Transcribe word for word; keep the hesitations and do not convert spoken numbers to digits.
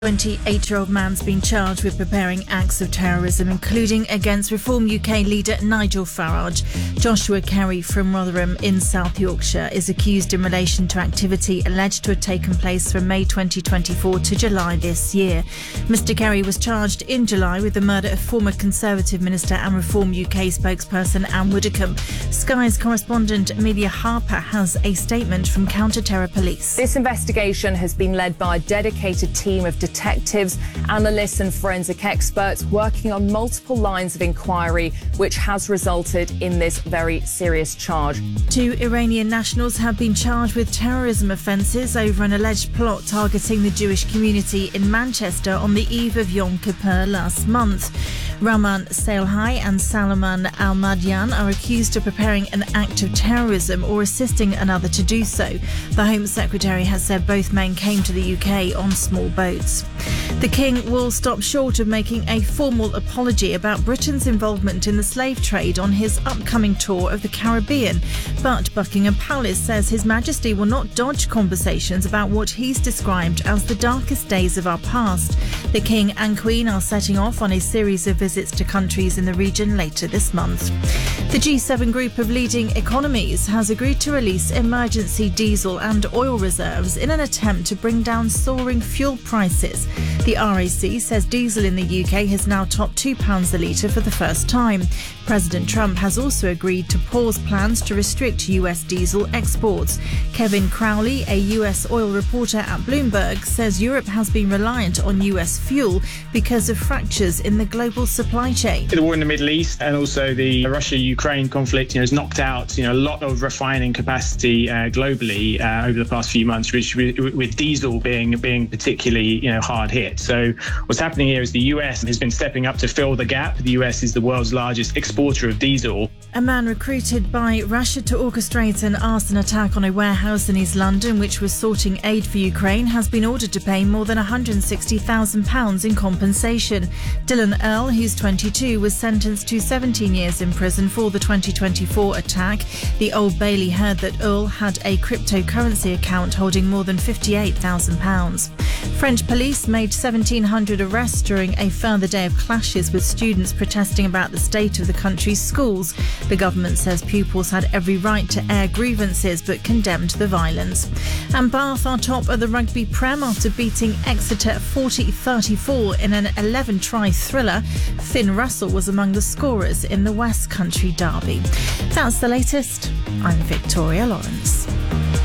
twenty-eight-year-old man's been charged with preparing acts of terrorism, including against Reform U K leader Nigel Farage. Joshua Kerry from Rotherham in South Yorkshire is accused in relation to activity alleged to have taken place from May twenty twenty-four to July this year. Mister Kerry was charged in July with the murder of former Conservative Minister and Reform U K spokesperson Anne Widdecombe. Sky's correspondent Amelia Harper has a statement from Counter-Terror Police. This investigation has been led by a dedicated team of detectives, analysts and forensic experts working on multiple lines of inquiry, which has resulted in this very serious charge. Two Iranian nationals have been charged with terrorism offences over an alleged plot targeting the Jewish community in Manchester on the eve of Yom Kippur last month. Rahman Salehai and Salman Al-Madyan are accused of preparing an act of terrorism or assisting another to do so. The Home Secretary has said both men came to the U K on small boats. The King will stop short of making a formal apology about Britain's involvement in the slave trade on his upcoming tour of the Caribbean. But Buckingham Palace says His Majesty will not dodge conversations about what he's described as the darkest days of our past. The King and Queen are setting off on a series of visits to countries in the region later this month. The G seven group of leading economies has agreed to release emergency diesel and oil reserves in an attempt to bring down soaring fuel prices. The R A C says diesel in the U K has now topped two pounds a litre for the first time. President Trump has also agreed to pause plans to restrict U S diesel exports. Kevin Crowley, a U S oil reporter at Bloomberg, says Europe has been reliant on U S fuel because of fractures in the global supply chain. The war in the Middle East and also the Russia-Ukraine conflict, you know, has knocked out, you know, a lot of refining capacity uh, globally uh, over the past few months, which with, with diesel being being particularly, you know, hard hit. So what's happening here is the U S has been stepping up to fill the gap. The U S is the world's largest exporter of diesel. A man recruited by Russia to orchestrate an arson attack on a warehouse in East London, which was sorting aid for Ukraine, has been ordered to pay more than one hundred sixty thousand pounds in compensation. Dylan Earl, who's twenty-two, was sentenced to seventeen years in prison for the twenty twenty-four attack. The Old Bailey heard that Earl had a cryptocurrency account holding more than fifty-eight thousand pounds. French police made seventeen hundred arrests during a further day of clashes with students protesting about the state of the country's schools. The government says pupils had every right to air grievances but condemned the violence. And Bath are top of the Rugby Prem after beating Exeter forty thirty-four in an eleven-try thriller. Finn Russell was among the scorers in the West Country derby. That's the latest. I'm Victoria Lawrence.